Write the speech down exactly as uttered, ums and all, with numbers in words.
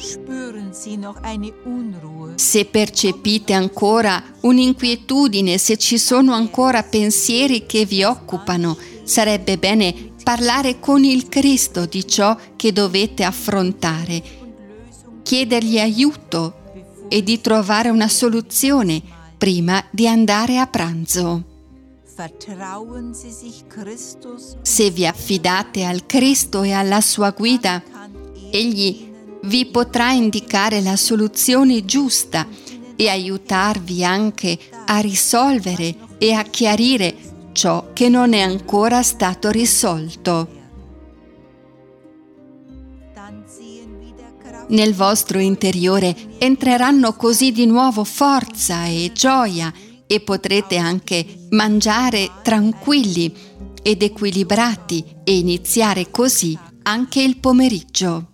Se percepite ancora un'inquietudine, se ci sono ancora pensieri che vi occupano, sarebbe bene parlare con il Cristo di ciò che dovete affrontare, chiedergli aiuto e di trovare una soluzione prima di andare a pranzo. Se vi affidate al Cristo e alla sua guida, Egli vi potrà indicare la soluzione giusta e aiutarvi anche a risolvere e a chiarire ciò che non è ancora stato risolto. Nel vostro interiore entreranno così di nuovo forza e gioia e potrete anche mangiare tranquilli ed equilibrati e iniziare così anche il pomeriggio.